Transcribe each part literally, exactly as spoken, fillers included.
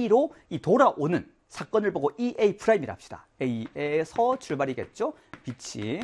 A로 이 돌아오는 사건을 보고 이에이 프라임이라 합시다. A에서 출발이겠죠? 빛이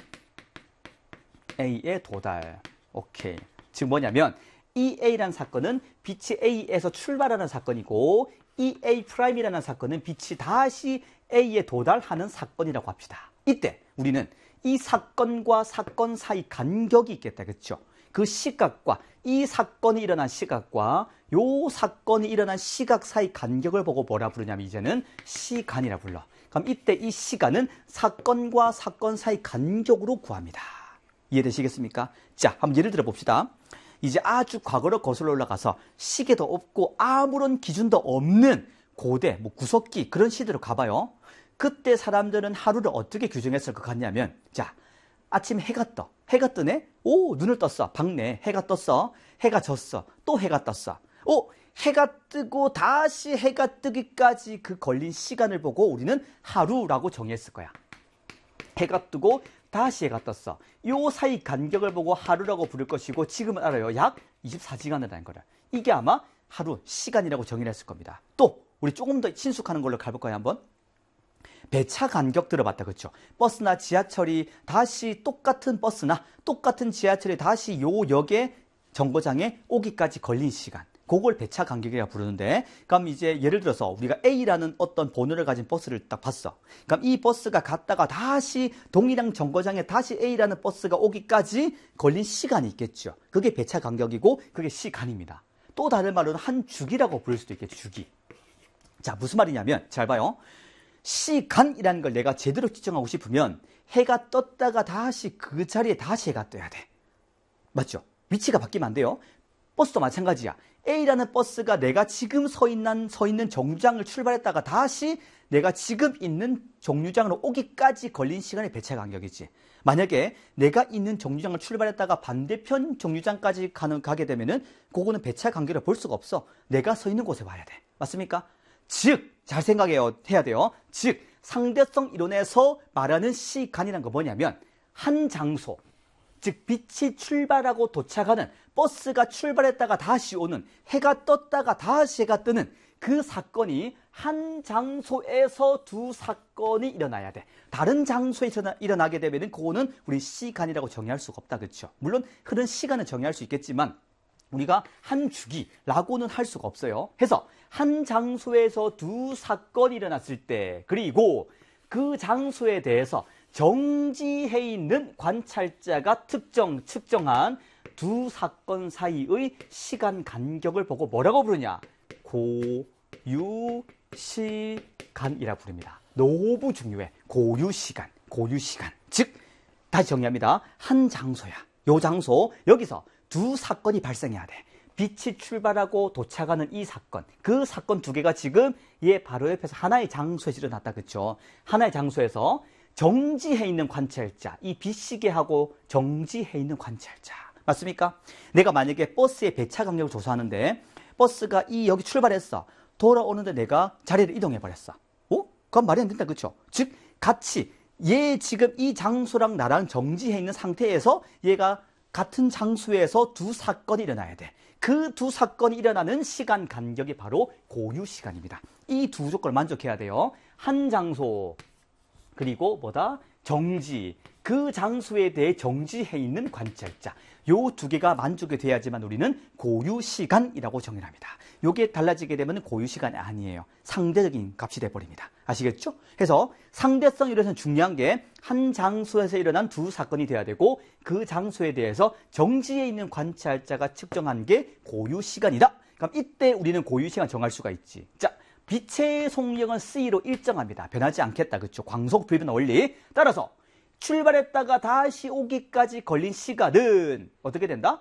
A에 도달. 오케이. 즉 뭐냐면 이에이라는 사건은 빛이 A에서 출발하는 사건이고 이에이 프라임이라는 사건은 빛이 다시 A에 도달하는 사건이라고 합시다. 이때 우리는 이 사건과 사건 사이 간격이 있겠다. 그렇죠? 그 시각과 이 사건이 일어난 시각과 요 사건이 일어난 시각 사이 간격을 보고 뭐라 부르냐면 이제는 시간이라 불러. 그럼 이때 이 시간은 사건과 사건 사이 간격으로 구합니다. 이해되시겠습니까? 자, 한번 예를 들어 봅시다. 이제 아주 과거로 거슬러 올라가서 시계도 없고 아무런 기준도 없는 고대, 뭐 구석기 그런 시대로 가봐요. 그때 사람들은 하루를 어떻게 규정했을 것 같냐면, 자, 아침에 해가 떠. 해가 뜨네? 오, 눈을 떴어. 밝네. 해가 떴어. 해가 졌어. 또 해가 떴어. 오, 해가 뜨고 다시 해가 뜨기까지 그 걸린 시간을 보고 우리는 하루라고 정의했을 거야. 해가 뜨고 다시 해가 떴어. 요 사이 간격을 보고 하루라고 부를 것이고 지금은 알아요. 약 이십사 시간이라는 거를. 이게 아마 하루 시간이라고 정의를 했을 겁니다. 또 우리 조금 더 친숙하는 걸로 가볼까요? 한번. 배차 간격 들어봤다. 그렇죠? 버스나 지하철이 다시 똑같은 버스나 똑같은 지하철이 다시 요 역에 정거장에 오기까지 걸린 시간. 그걸 배차 간격이라고 부르는데, 그럼 이제 예를 들어서 우리가 A라는 어떤 번호를 가진 버스를 딱 봤어. 그럼 이 버스가 갔다가 다시 동일한 정거장에 다시 A라는 버스가 오기까지 걸린 시간이 있겠죠. 그게 배차 간격이고 그게 시간입니다. 또 다른 말로는 한 주기라고 부를 수도 있겠죠. 주기. 자, 무슨 말이냐면 잘 봐요. 시간이라는 걸 내가 제대로 측정하고 싶으면 해가 떴다가 다시 그 자리에 다시 해가 떠야 돼. 맞죠? 위치가 바뀌면 안 돼요. 버스도 마찬가지야. A라는 버스가 내가 지금 서 있는, 서 있는 정류장을 출발했다가 다시 내가 지금 있는 정류장으로 오기까지 걸린 시간의 배차 간격이지. 만약에 내가 있는 정류장을 출발했다가 반대편 정류장까지 가는, 가게 되면은 그거는 배차 간격을 볼 수가 없어. 내가 서 있는 곳에 와야 돼. 맞습니까? 즉, 잘 생각해야 돼요. 즉, 상대성 이론에서 말하는 시간이란 거 뭐냐면 한 장소, 즉 빛이 출발하고 도착하는 버스가 출발했다가 다시 오는 해가 떴다가 다시 해가 뜨는 그 사건이 한 장소에서 두 사건이 일어나야 돼. 다른 장소에서 일어나게 되면 그거는 우리 시간이라고 정의할 수가 없다. 그렇죠? 물론 흐른 시간은 정의할 수 있겠지만 우리가 한 주기라고는 할 수가 없어요. 해서 한 장소에서 두 사건이 일어났을 때 그리고 그 장소에 대해서 정지해 있는 관찰자가 특정, 측정한 두 사건 사이의 시간 간격을 보고 뭐라고 부르냐? 고유시간이라 부릅니다. 너무 중요해. 고유시간, 고유시간. 즉, 다시 정리합니다. 한 장소야. 요 장소, 여기서 두 사건이 발생해야 돼. 빛이 출발하고 도착하는 이 사건, 그 사건 두 개가 지금 얘 바로 옆에서 하나의 장소에서 일어났다. 그렇죠? 하나의 장소에서 정지해 있는 관찰자, 이 빛시계하고 정지해 있는 관찰자. 맞습니까? 내가 만약에 버스의 배차 간격을 조사하는데 버스가 이 여기 출발했어. 돌아오는데 내가 자리를 이동해 버렸어. 어? 그건 말이 안 된다. 그렇죠? 즉 같이 얘 지금 이 장소랑 나랑 정지해 있는 상태에서 얘가 같은 장소에서 두 사건이 일어나야 돼. 그 두 사건이 일어나는 시간 간격이 바로 고유 시간입니다. 이 두 조건을 만족해야 돼요. 한 장소 그리고 뭐다? 정지. 그 장소에 대해 정지해 있는 관찰자. 요 두 개가 만족이 돼야지만 우리는 고유 시간이라고 정의합니다. 요게 달라지게 되면 고유 시간이 아니에요. 상대적인 값이 돼버립니다. 아시겠죠? 그래서 상대성 이론에서는 중요한 게 한 장소에서 일어난 두 사건이 돼야 되고 그 장소에 대해서 정지해 있는 관찰자가 측정한 게 고유 시간이다. 그럼 이때 우리는 고유 시간 정할 수가 있지. 자, 빛의 속력은 C로 일정합니다. 변하지 않겠다. 그렇죠? 광속 불변 원리. 따라서 출발했다가 다시 오기까지 걸린 시간은 어떻게 된다?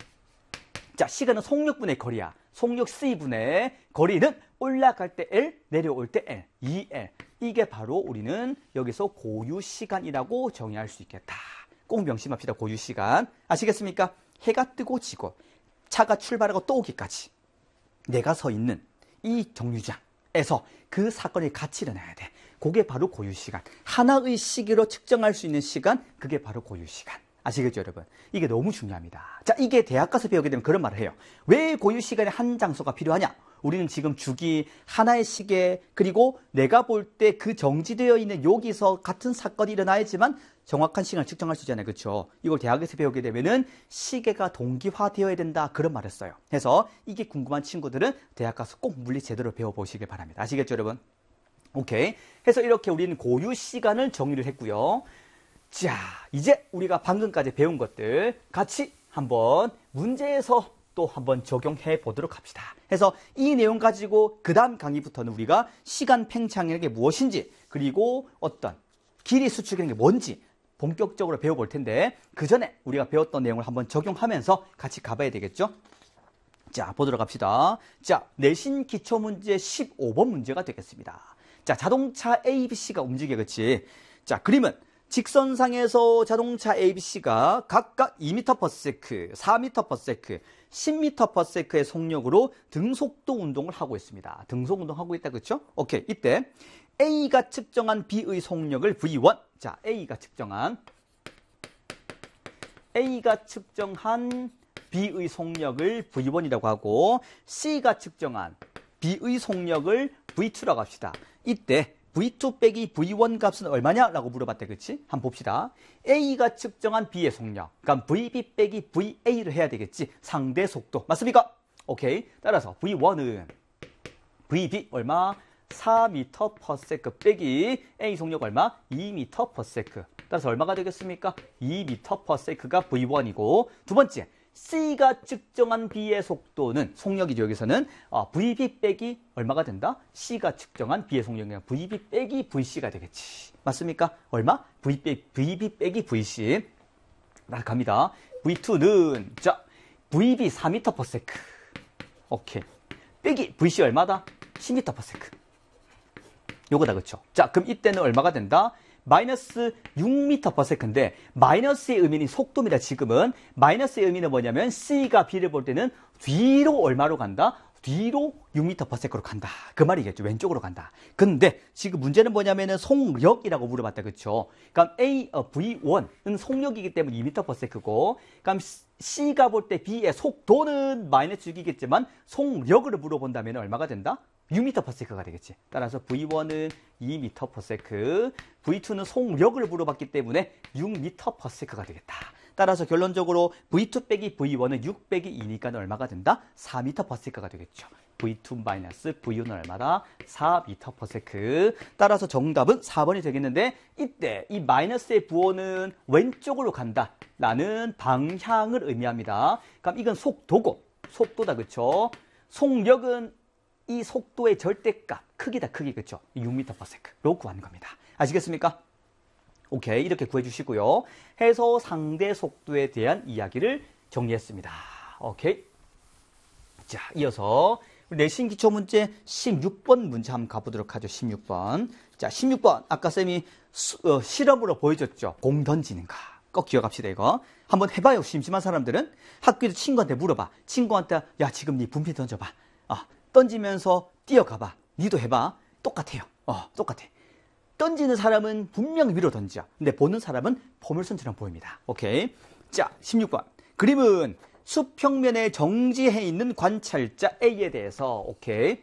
자, 시간은 속력분의 거리야. 속력 C분의 거리는 올라갈 때 L, 내려올 때 L, 이 엘. 이게 바로 우리는 여기서 고유 시간이라고 정의할 수 있겠다. 꼭 명심합시다. 고유 시간. 아시겠습니까? 해가 뜨고 지고 차가 출발하고 또 오기까지 내가 서 있는 이 정류장에서 그 사건이 같이 일어나야 돼. 그게 바로 고유 시간. 하나의 시기로 측정할 수 있는 시간, 그게 바로 고유 시간. 아시겠죠, 여러분? 이게 너무 중요합니다. 자, 이게 대학 가서 배우게 되면 그런 말을 해요. 왜 고유 시간에 한 장소가 필요하냐? 우리는 지금 주기, 하나의 시계, 그리고 내가 볼 때 그 정지되어 있는 여기서 같은 사건이 일어나야지만 정확한 시간을 측정할 수 있잖아요. 그렇죠? 이걸 대학에서 배우게 되면은 시계가 동기화되어야 된다. 그런 말을 써요. 그래서 이게 궁금한 친구들은 대학 가서 꼭 물리 제대로 배워보시길 바랍니다. 아시겠죠, 여러분? 오케이. 해서 이렇게 우리는 고유 시간을 정의를 했고요. 자, 이제 우리가 방금까지 배운 것들 같이 한번 문제에서 또 한번 적용해 보도록 합시다. 해서 이 내용 가지고 그 다음 강의부터는 우리가 시간 팽창이라는 게 무엇인지, 그리고 어떤 길이 수축이라는 게 뭔지 본격적으로 배워볼 텐데, 그 전에 우리가 배웠던 내용을 한번 적용하면서 같이 가봐야 되겠죠? 자, 보도록 합시다. 자, 내신 기초문제 십오 번 문제가 되겠습니다. 자, 자동차 A, B, C가 움직여, 그치? 자, 그림은 직선상에서 자동차 A, B, C가 각각 이 미터 퍼 세컨드, 사 미터 퍼 세컨드, 십 미터 퍼 세컨드의 속력으로 등속도 운동을 하고 있습니다. 등속 운동하고 있다, 그쵸? 오케이. 이때 A가 측정한 B의 속력을 브이 원. 자, A가 측정한 A가 측정한 B의 속력을 브이 원이라고 하고, C가 측정한 B의 속력을 브이 투라고 합시다. 이때 브이 투 빼기 브이 원 값은 얼마냐? 라고 물어봤대, 그치? 한번 봅시다. A가 측정한 B의 속력. 그럼 브이비 빼기 브이에이를 해야 되겠지? 상대 속도. 맞습니까? 오케이. 따라서 브이 원은 브이비 얼마? 사 미터 퍼 세컨드 빼기 A 속력 얼마? 이 미터 퍼 세컨드. 따라서 얼마가 되겠습니까? 이 미터 퍼 세컨드가 브이 원이고, 두 번째, C가 측정한 B의 속도는, 속력이죠, 여기서는 어, 브이비 빼기 얼마가 된다? C가 측정한 B의 속력이 브이비 빼기 브이씨가 되겠지. 맞습니까? 얼마? 브이 빼, 브이비 빼기 브이씨. 나 갑니다. 브이 투는 자, 브이비 사 미터 퍼 세컨드. 오케이. 빼기 브이씨 얼마다? 십 미터 퍼 세컨드. 요거다, 그쵸? 자, 그럼 이때는 얼마가 된다? 마이너스 육 미터 퍼 세컨드인데, 마이너스의 의미는 속도입니다. 지금은 마이너스의 의미는 뭐냐면 C가 B를 볼 때는 뒤로 얼마로 간다? 뒤로 육 미터 퍼 세컨드로 간다. 그 말이겠죠. 왼쪽으로 간다. 근데 지금 문제는 뭐냐면은 속력이라고 물어봤다, 그쵸? 그럼 A, 어, 브이 원은 속력이기 때문에 이 미터 퍼 세컨드고, 그럼 C가 볼 때 B의 속도는 마이너스 육이겠지만 속력을 물어본다면 얼마가 된다? 육 미터 퍼 세컨드가 되겠지. 따라서 브이 원은 이 미터 퍼 세컨드, 브이 투는 속력을 물어봤기 때문에 육 미터 퍼 세컨드가 되겠다. 따라서 결론적으로 브이 투 빼기 브이 원은 육 빼기 이니까 얼마가 된다? 사 미터 퍼 세컨드가 되겠죠. 브이 투 마이너스 브이 원은 얼마다? 사 미터 퍼 세컨드. 따라서 정답은 사 번이 되겠는데, 이때 이 마이너스의 부호는 왼쪽으로 간다 라는 방향을 의미합니다. 그럼 이건 속도고, 속도다, 그쵸? 속력은 이 속도의 절대값, 크기다, 크기, 그쵸? 육 미터 퍼 세컨드로 구하는 겁니다. 아시겠습니까? 오케이, 이렇게 구해주시고요. 해서 상대 속도에 대한 이야기를 정리했습니다. 오케이. 자, 이어서 내신 기초 문제 십육 번 문제 한번 가보도록 하죠. 십육 번. 자, 십육 번. 아까 쌤이 수, 어, 실험으로 보여줬죠. 공 던지는 거. 꼭 기억합시다, 이거. 한번 해봐요. 심심한 사람들은. 학교에서 친구한테 물어봐. 친구한테, 야, 지금 네 분필 던져봐. 아, 던지면서 뛰어가봐. 니도 해봐. 똑같아요. 어, 똑같아. 던지는 사람은 분명 위로 던져. 근데 보는 사람은 포물선처럼 보입니다. 오케이. 자, 십육 번. 그림은 수평면에 정지해 있는 관찰자 A에 대해서, 오케이.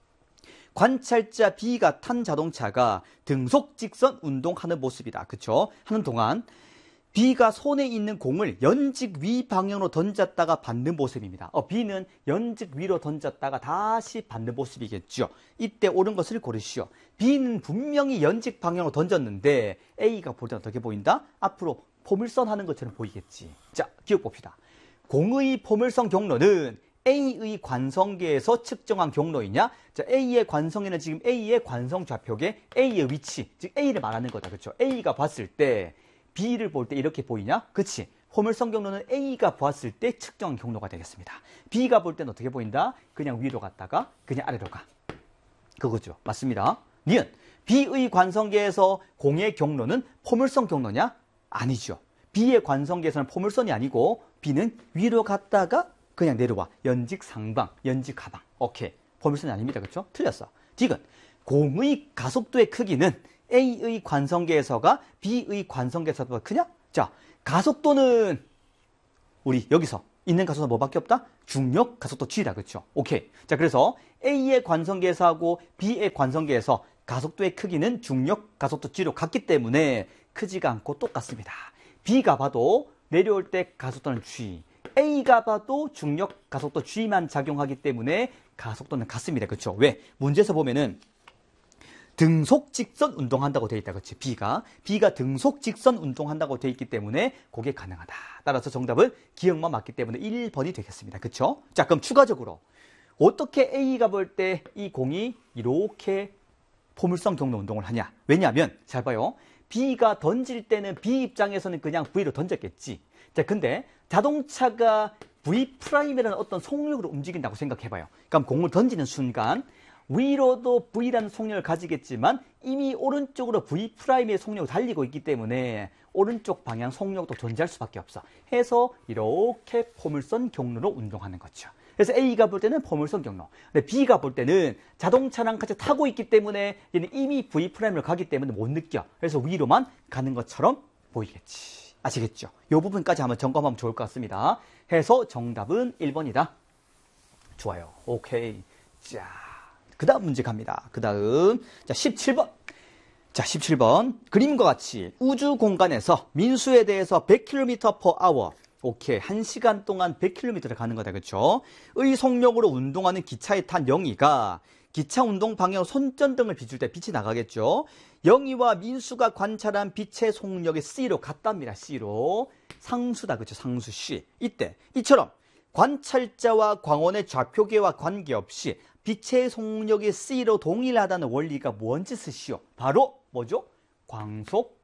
관찰자 B가 탄 자동차가 등속 직선 운동하는 모습이다. 그쵸? 하는 동안 B가 손에 있는 공을 연직 위 방향으로 던졌다가 받는 모습입니다. 어, B는 연직 위로 던졌다가 다시 받는 모습이겠죠. 이때 옳은 것을 고르시오. B는 분명히 연직 방향으로 던졌는데 A가 볼 때는 어떻게 보인다? 앞으로 포물선 하는 것처럼 보이겠지. 자, 기억 봅시다. 공의 포물선 경로는 A의 관성계에서 측정한 경로이냐? 자, A의 관성에는 지금 A의 관성 좌표계, A의 위치, 즉 A를 말하는 거다. 그렇죠? A가 봤을 때 B를 볼 때 이렇게 보이냐? 그치? 포물선 경로는 A가 보았을 때 측정한 경로가 되겠습니다. B가 볼 때는 어떻게 보인다? 그냥 위로 갔다가 그냥 아래로 가. 그거죠. 맞습니다. 니은 B의 관성계에서 공의 경로는 포물선 경로냐? 아니죠. B의 관성계에서는 포물선이 아니고 B는 위로 갔다가 그냥 내려와. 연직 상방, 연직 하방. 오케이. 포물선이 아닙니다. 그렇죠? 틀렸어. 디귿. 공의 가속도의 크기는 A의 관성계에서가 B의 관성계에서보다 크냐? 자, 가속도는 우리 여기서 있는 가속도는 뭐밖에 없다? 중력 가속도 g다. 그렇죠? 오케이. 자, 그래서 A의 관성계에서하고 B의 관성계에서 가속도의 크기는 중력 가속도 g로 같기 때문에 크지가 않고 똑같습니다. B가 봐도 내려올 때 가속도는 g, A가 봐도 중력 가속도 g만 작용하기 때문에 가속도는 같습니다. 그렇죠? 왜? 문제에서 보면은 등속 직선 운동한다고 되어 있다. 그렇지? B가 B가 등속 직선 운동한다고 되어 있기 때문에 그게 가능하다. 따라서 정답은 기억만 맞기 때문에 일 번이 되겠습니다. 그렇죠? 자, 그럼 추가적으로 어떻게 A가 볼 때 이 공이 이렇게 포물선 경로 운동을 하냐? 왜냐하면 잘 봐요. B가 던질 때는 B 입장에서는 그냥 V로 던졌겠지. 자, 근데 자동차가 V'이라는 어떤 속력으로 움직인다고 생각해봐요. 그럼 공을 던지는 순간 위로도 V라는 속력을 가지겠지만 이미 오른쪽으로 V'의 속력을 달리고 있기 때문에 오른쪽 방향 속력도 존재할 수밖에 없어. 해서 이렇게 포물선 경로로 운동하는 거죠. 그래서 A가 볼 때는 포물선 경로, 근데 B가 볼 때는 자동차랑 같이 타고 있기 때문에 얘는 이미 V'을 가기 때문에 못 느껴. 그래서 위로만 가는 것처럼 보이겠지. 아시겠죠? 이 부분까지 한번 점검하면 좋을 것 같습니다. 해서 정답은 일 번이다. 좋아요. 오케이. 자, 그 다음 문제 갑니다. 그 다음, 자, 십칠 번. 자, 십칠 번. 그림과 같이 우주 공간에서 민수에 대해서 백 킬로미터 per hour. 오케이. 한 시간 동안 백 킬로미터를 가는 거다. 그쵸? 의 속력으로 운동하는 기차에 탄 영희가 기차 운동 방향 손전등을 비출 때 빛이 나가겠죠? 영희와 민수가 관찰한 빛의 속력이 C로 같답니다. C로. 상수다. 그쵸? 상수 C. 이때, 이처럼 관찰자와 광원의 좌표계와 관계없이 빛의 속력이 C로 동일하다는 원리가 뭔지 쓰시오. 바로 뭐죠? 광속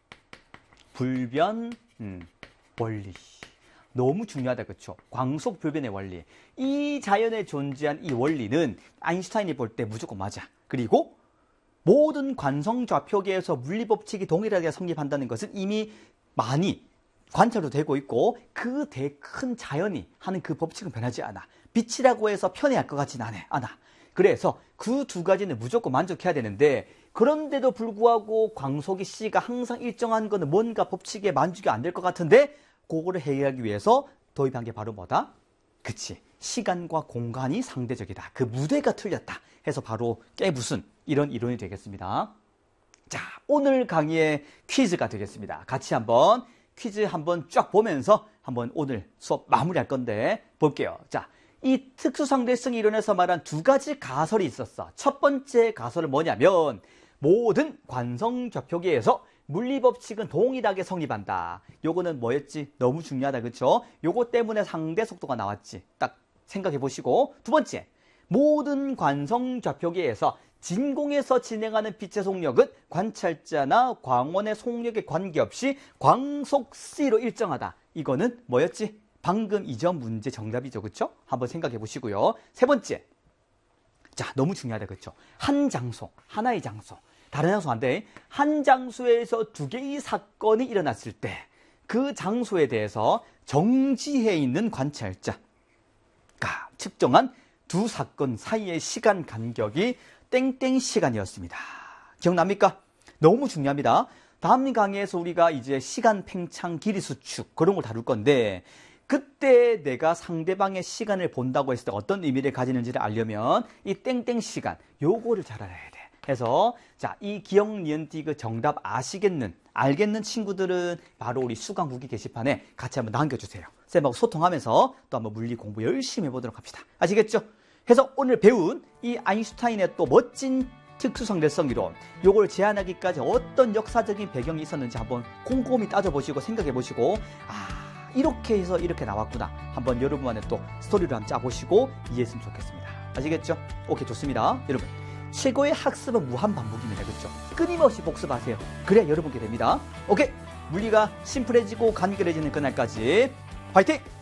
불변 음, 원리. 너무 중요하다. 그렇죠? 광속 불변의 원리. 이 자연에 존재한 이 원리는 아인슈타인이 볼 때 무조건 맞아. 그리고 모든 관성 좌표계에서 물리법칙이 동일하게 성립한다는 것은 이미 많이 관찰도 되고 있고 그 대 큰 자연이 하는 그 법칙은 변하지 않아. 빛이라고 해서 편애할 것 같지는 않아. 그래서 그 두 가지는 무조건 만족해야 되는데 그런데도 불구하고 광속이 C가 항상 일정한 거는 뭔가 법칙에 만족이 안 될 것 같은데 그거를 해결하기 위해서 도입한 게 바로 뭐다? 그치. 시간과 공간이 상대적이다. 그 무대가 틀렸다. 해서 바로 깨부순 이런 이론이 되겠습니다. 자, 오늘 강의의 퀴즈가 되겠습니다. 같이 한번 퀴즈 한번 쫙 보면서 한번 오늘 수업 마무리할 건데 볼게요. 자, 이 특수상대성 이론에서 말한 두 가지 가설이 있었어. 첫 번째 가설은 뭐냐면 모든 관성 좌표계에서 물리법칙은 동일하게 성립한다. 요거는 뭐였지? 너무 중요하다. 그쵸? 요거 때문에 상대 속도가 나왔지. 딱 생각해 보시고. 두 번째, 모든 관성 좌표계에서 진공에서 진행하는 빛의 속력은 관찰자나 광원의 속력에 관계없이 광속 C로 일정하다. 이거는 뭐였지? 방금 이전 문제 정답이죠. 그쵸? 한번 생각해 보시고요. 세 번째, 자, 너무 중요하다. 그쵸? 한 장소, 하나의 장소. 다른 장소 안 돼. 한 장소에서 두 개의 사건이 일어났을 때 그 장소에 대해서 정지해 있는 관찰자가 측정한 두 사건 사이의 시간 간격이 땡땡 시간이었습니다. 기억납니까? 너무 중요합니다. 다음 강의에서 우리가 이제 시간 팽창 길이 수축 그런 걸 다룰 건데 그때 내가 상대방의 시간을 본다고 했을 때 어떤 의미를 가지는지를 알려면 이 땡땡 시간 요거를 잘 알아야 돼. 해서 자, 이 기억 니은 디귿 정답 아시겠는 알겠는 친구들은 바로 우리 수강 후기 게시판에 같이 한번 남겨주세요. 쌤하고 소통하면서 또 한번 물리 공부 열심히 해보도록 합시다. 아시겠죠? 해서 오늘 배운 이 아인슈타인의 또 멋진 특수상대성 이론 요걸 제안하기까지 어떤 역사적인 배경이 있었는지 한번 곰곰이 따져보시고 생각해보시고 아 이렇게 해서 이렇게 나왔구나 한번 여러분만의 또 스토리를 한번 짜보시고 이해했으면 좋겠습니다. 아시겠죠? 오케이, 좋습니다. 여러분, 최고의 학습은 무한 반복입니다. 그렇죠? 끊임없이 복습하세요. 그래야 여러분께 됩니다. 오케이, 물리가 심플해지고 간결해지는 그날까지 화이팅!